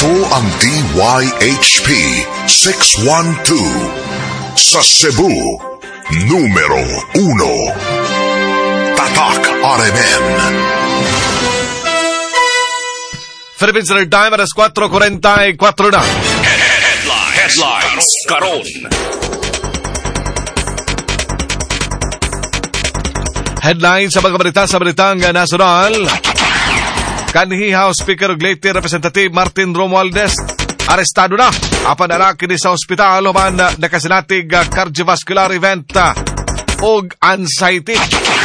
Ito ang DYHP 612 sa Cebu, numero 1. Tatak RMN. Philippine Standard Time, alas 4:44 na. Headlines karon. Headlines sa mga balita sa Balitang Nasional. Kanhi House Speaker ug Leyte Representative Martin Romualdez arestado na. Apan anak kini sa ospital human nakasinatig cardiovascular event og anxiety.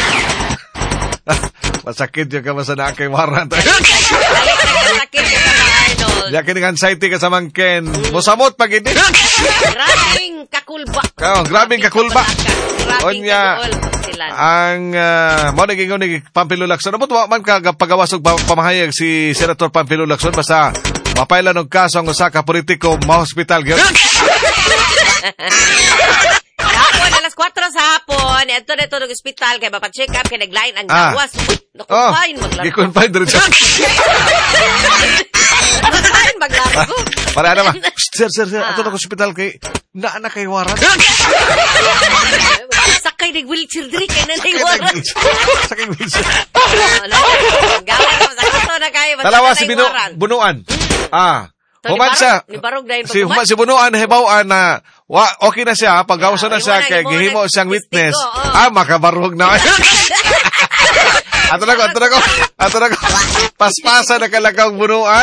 Masakit yung kamasana kay warrant. Sakit ka sa Arnold. Ya kini anxiety ka sa mangken. Mosamot pag hindi. Grabing kakulba. Grabing kakulba. Grabing Onya, ang mo naging ni Pampilo Lacson. Amot wa man ka pagawasog pamahayag si Senator Pampilo Lacson basta mapailan og kaso ang usa ka politiko ma-hospital gyud. Hapon, alas 4 sa hapon, ito na ito ng ospital, kaya mapacheck up, kaya naglain ang gawas. Nakumpain, maglaro. Gikunpain dito siya. Nakumpain, maglaro. Para naman, sir, ito na ospital kay, naanak kay waran. Sakay ng wheelchair diri, kaya nanay waran. Sakay ng wheelchair. Gawin mo, sakto na kayo, Dalawa si Bunuan. Human siya. Si Bunuan, hibawan na, okay na siya, pag-gawsan na siya, kaya gihimo siyang witness. Makabarog na. Ato na ko. Paspasa na kalakang Bunuan.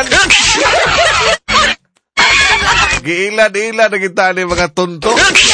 Giila-ila na kita ni mga tunto.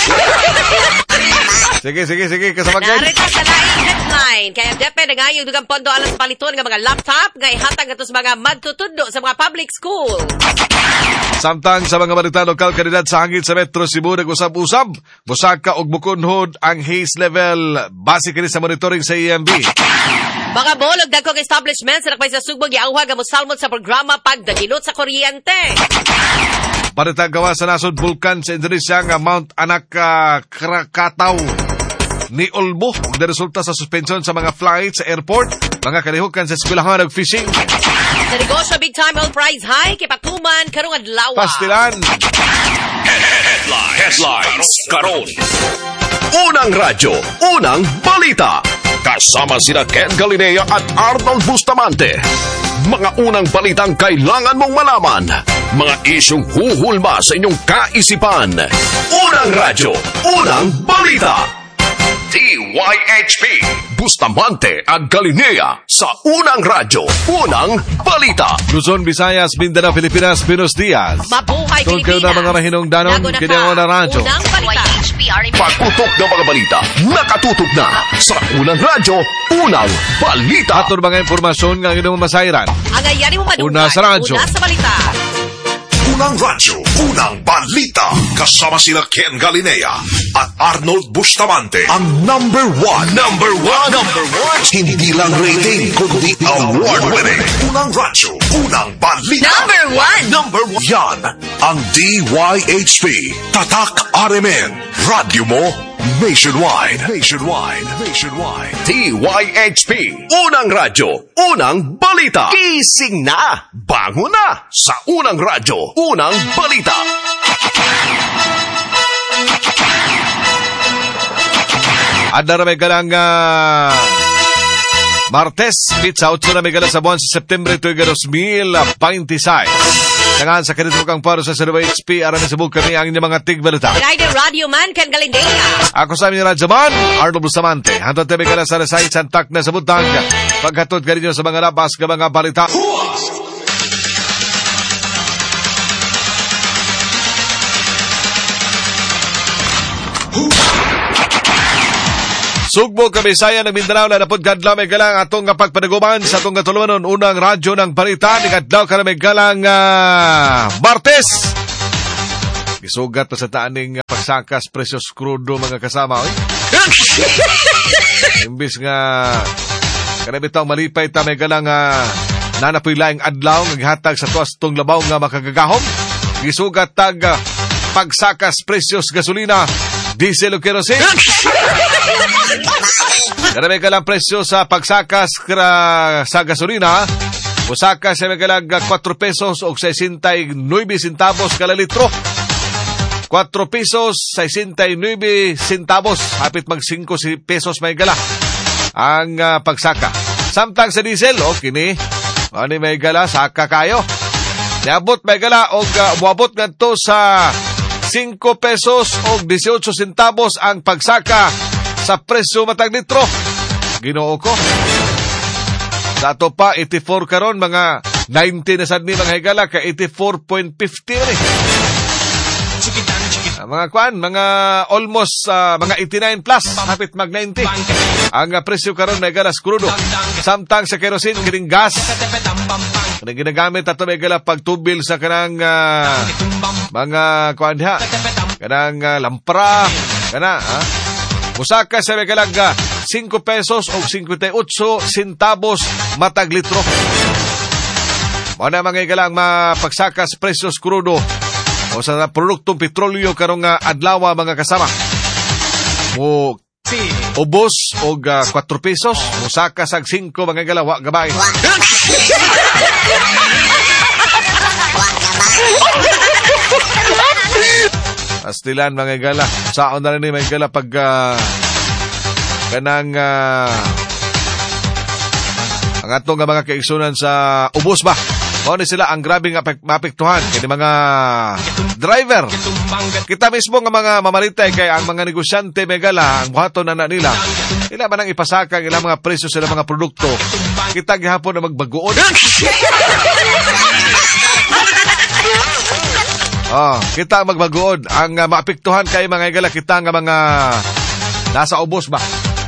Sige, kasama ka. Narita sa laing headline. Kaya depe nangayong dugang pondo alas paliton ng mga laptop nga ihatag ato sa mga magtutundo sa mga public school. Samtang sa mga balita lokal kandidat sa hangin sa Metro Cebu nag-usab-usab. Busaka og bukunhod ang haze level base kini sa monitoring sa EMB. Mga bolog dagkong establishments na nakpay sa sugbog giawhag ang musalmon sa programa pagdaginot sa kuryente. Balita gawa sa nasod bulkan sa Indonesia nga Mount Anak Krakatau ni Olbo ug resulta sa suspension sa mga flights sa airport, mga kalihukan sa eskwelahan ug fishing. Sa negosyo big time oil price high kay patuman karong adlaw. Pastilan. Headlines karon. Unang radyo, unang balita. Kasama sina Ken Galinea at Arnold Bustamante. Mga unang balitang kailangan mong malaman. Mga isyong huhulma sa inyong kaisipan. Unang radyo, unang balita. DYHP Bustamante at Galinea sa unang radyo, unang balita. Luzon, Visayas, Mindanao, Pilipinas, Buenos Dias. Mabuhay Tungkol kayo na mga mahinong danon, kinyangon na radyo. Unang balita. Pagputok ng mga balita, nakatutok na sa unang radyo, unang balita. Ato mga informasyon nga inyong masairan. Ang ayari mo madungan. Una sa radyo. Una sa balita. Unang radyo, unang balita. Kasama sila Ken Galinea at Arnold Bustamante. Ang number one. Hindi lang rating, kundi award-winning. Unang radyo, unang balita. Number one. Yan ang DYHP. Tatak RMN. Radyo mo nationwide. DYHP unang radyo, unang balita. Gising na, bangon na sa unang radyo, unang balita. At naramay ka lang Martes, pizza 8 na may gala sa buwan sa September 2026. Tangan sa kanito kang paro sa CWHP, aran na sabog kami ang inyong mga tigbalita. Rider Radio Man, Ken Galinea. Ako sa aming Radyo Man, Arnold Bustamante. Hantong tabi ka na sa Resay, Santak na sa Butang. Pagkatod ka rin sa mga labas ka mga balita. Sugbo kami saya ng Mindanao na napod kadlaw may galang atong pagpanaguman sa atong katulumanon unang radyo ng balita ni kadlaw ka na may galang Martes. Gisugat pa sa taaning pagsakas presyos krudo mga kasama. Imbis nga kanabitaw malipay ta may galang nanapoy laing adlaw ngaghatag sa tuwas tong labaw nga makagagahom. Gisugat tag pagsakas presyos gasolina, diesel o kerosene. Karami ka lang presyo sa pagsakas sa gasolina, Usaka sa magalag 4 pesos o 69 centavos kada litro. 4 pesos 69 centavos. Hapit mag 5 pesos may gala ang pagsaka. Samtang sa diesel, kini ani may gala, saka kayo. Niabot may gala o muabot nga to sa 5 pesos o 18 centavos ang pagsaka sa presyo matag litro. Ginoo ko. Sa ato pa, 84 karon mga 90 na sad ni mga higala ka 84.50 ni. Mga kwan, mga almost mga 89 plus, hapit mag 90. Ang presyo karon may galas crudo. Samtang sa kerosene, kining gas. Kining ginagamit ato may gala pagtubil sa kanang mga kwan diha. Kanang lampara, kana, Musaka sa may galag 5 pesos o 58 centavos matag litro. Muna mga galang mapagsaka sa presyos crudo o sa produktong petrolyo karong adlaw mga kasama. Mo ubos og 4 pesos, musaka sa 5 mga galawa gabay. Astilan mga gala. Saon na rin mga gala pag kanang ang atong mga kaigsunan sa ubos ba? Mao ni sila ang grabing mapektuhan kini mga driver. Kita mismo nga mga mamalitay kay ang mga negosyante megala ang buhaton na nila. Ila man ang ipasaka ang ilang mga presyo sa mga produkto. Kita gihapon na magbaguon. Kita magbaguon ang maapektuhan kay mga igala kita nga mga nasa ubos ba?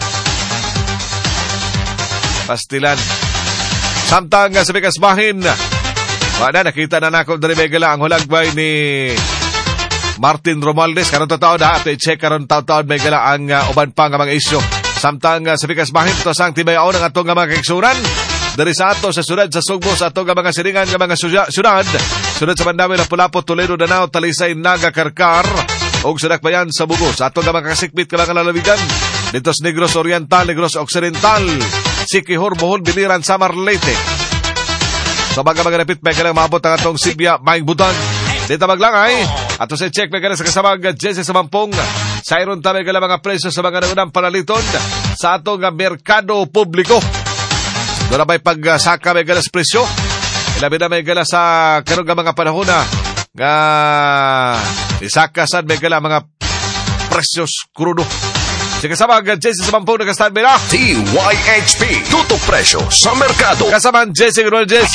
Pastilan. Samtang sa bigas bahin, nakita na nako dali megala ang hulagbay ni Martin Romualdez karon taon na at i-check karon taon megala ang uban pa nga mga isyu. Samtang sa bigas bahin to sang tibayaw ng atong mga kaigsunan dari sa ato sa syudad sa Sugbo sa atong mga siringan nga mga syudad sa Mandawi, Lapu-Lapu, Toledo, Danao, Talisay, Naga, Karkar og Sadakbayan sa Bugos. Sa atong mga kasikbit ka mga lalawigan dito sa Negros Oriental, Negros Occidental, Siquijor, Bohol, Biliran, Samar, Leyte. So mga napit may kalang maabot ang atong Sibya, Maing Butang. Dito maglangay, ato sa check may kalang sa kasamang Jesse sa Mampong. Sa iron ta may kalang mga presyo sa mga naunang panaliton sa atong merkado publiko. Doon na may pagsaka may galas presyo. Ilabi na may gala sa karong mga panahon nga isaka sad may gala mga presyos crudo. Sige kasama ang Jesse sa Mampong nag-stand na TYHP, tutok presyo sa merkado. Kasama ang Jesse Rodriguez.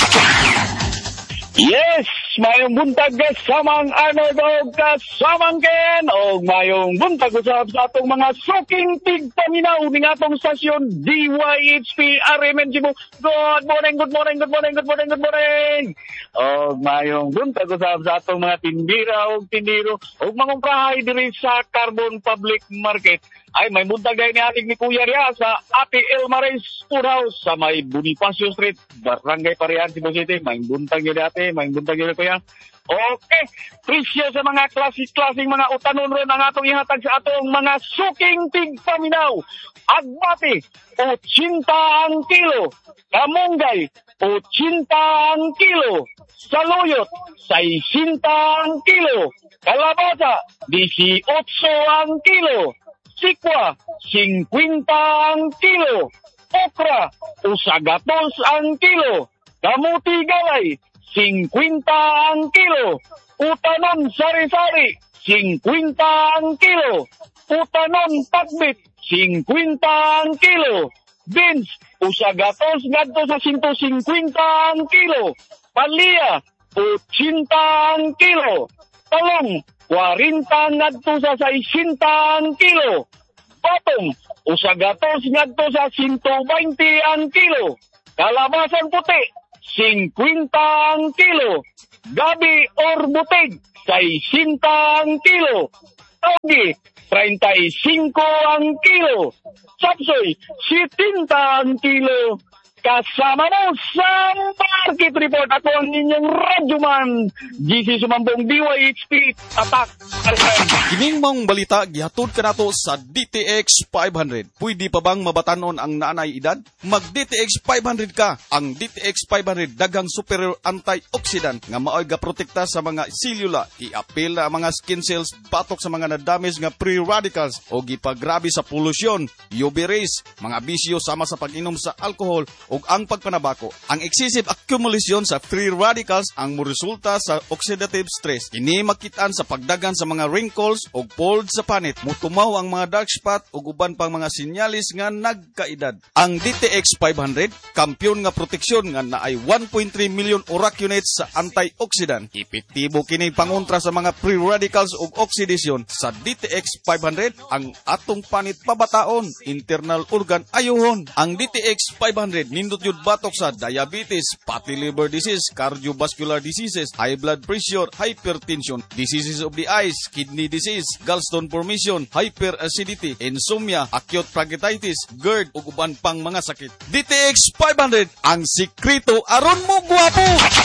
Yes, mayong buntag kasamang Arnold o kasamang Ken o mayong buntag usab sa atong mga suking tigpaminaw ning atong stasyon DYHP RMN Cebu. Good morning. O mayong buntag usab sa atong mga tindira o tindiro o mangumprahay diri sa Carbon Public Market. Ay may buntag ni ating ni Kuya Ria sa Ate Elmares Food House sa may Bonifacio Street, Barangay Parian, Cebu City. May buntag ni ate, may buntag ni Kuya. Okay, presyo sa mga klaseng mga utanon ron ang atong ihatag sa atong mga suking tigpaminaw. Agbati, 80 ang kilo. Kamunggay, 80 ang kilo. Saluyot, 60 ang kilo. Kalabasa, 18 ang kilo. Sikwa, 50 ang kilo. Okra, 100 ang kilo. Kamuti galay, 50 ang kilo. Utanon sari-sari, 50 ang kilo. Utanon patbit, 50 ang kilo. Beans, 100 ngadto sa 150 ang kilo. Palya, 80 ang kilo. Talong, 40 ngadto sa 60 ang kilo. Batong, 100 ngadto sa 120 ang kilo. Kalabasan puti, 50 ang kilo. Gabi or butig, 60 ang kilo. Togi, 35 ang kilo. Sapsoy, 70 ang kilo. Kasama mo sa Market Report. Ako ang inyong radyoman, GC Sumambong DYHP Attack. Kining mong balita gihatod ka nato sa DTX 500. Pwede pa bang mabatanon ang nanay edad? Mag DTX 500 ka. Ang DTX 500 daghang superior antioxidant nga maoy ga protekta sa mga selula, i-appeal na ang mga skin cells, batok sa mga na-damage nga free radicals o gipagrabe sa polusyon, UV rays, mga bisyo sama sa pag-inom sa alcohol ug ang pagpanabako. Ang excessive accumulation sa free radicals ang moresulta sa oxidative stress. Kini makitaan sa pagdagan sa mga wrinkles ug folds sa panit, mutumaw ang mga dark spot ug uban pang mga sinyalis nga nagkaedad. Ang DTX 500 kampyon nga proteksyon nga naay 1.3 million ORAC units sa antioxidant. Epektibo kini pangontra sa mga free radicals ug oxidation. Sa DTX 500 ang atong panit pabataon, internal organ ayuhon. Ang DTX 500 nindot yun batok sa diabetes, fatty liver disease, cardiovascular diseases, high blood pressure, hypertension, diseases of the eyes, kidney disease, gallstone formation, hyperacidity, insomnia, acute pancreatitis, GERD ug uban pang mga sakit. DTX 500 ang sikreto aron mo gwapo.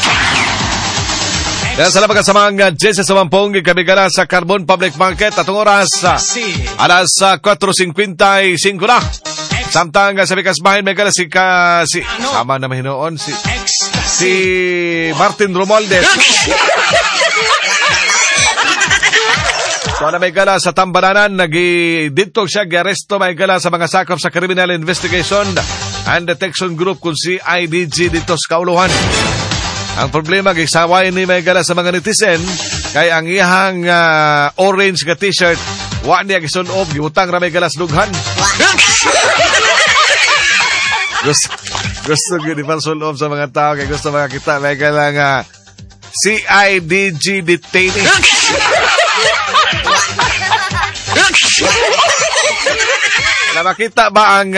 Yan sa labagan sa mga Jesse sa Mampong, kabigala sa Carbon Public Market atong oras alas 4:55 na. Samtang sa Bikas Bahin may kala si sama na mahinoon si Martin Romualdez. So na may gala sa Tambananan, nagidintog siya, giaresto may gala sa mga sakop sa Criminal Investigation and Detection Group kung si IDG dito sa Kauluhan. Ang problema, gisaway ni may gala sa mga netizen, kay ang iyang orange nga t-shirt, wa niya gisunob, giutang na may gala sa dughan. Gusto yun ipasunob sa mga tao, kay gusto makakita, may gala nga CIDG detainee. Na makita ba ang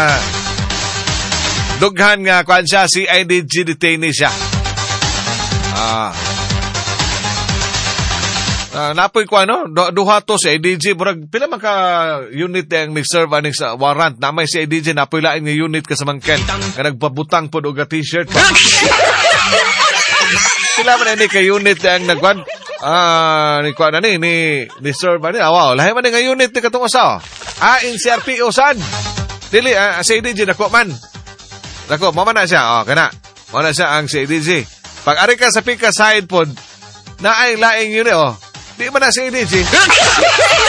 dughan nga kuan siya, CIDG detainee siya. Napoy ko duha to sa IDG, murag pila man ka unit ang nag-serve aning sa warrant na may si IDG, napoy laing nga unit ka sa mangken nga nagpabutang po og t-shirt. Pila man ni ka unit ang nagwan ni kuan ni serve ani wow, lahi man nga unit ni katong usa. In CRPO sad. Dili sa IDG nako man. Nako mo man na siya. Kana. Mo na siya ang sa IDG. Pag ari ka sa pika side pod na ay laing yun Di man na si IDG.